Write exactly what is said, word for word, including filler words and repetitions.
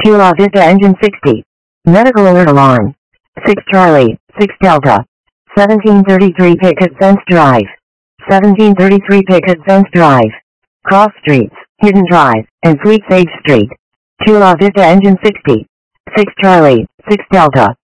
Chula Vista engine sixty. Medical alert alarm. six Charlie, six Delta. seventeen thirty-three Picket Fence Drive. seventeen thirty-three Picket Fence Drive. Cross streets, Hidden Drive, and Sweet Sage Street. Chula Vista engine sixty. six Charlie, six Delta.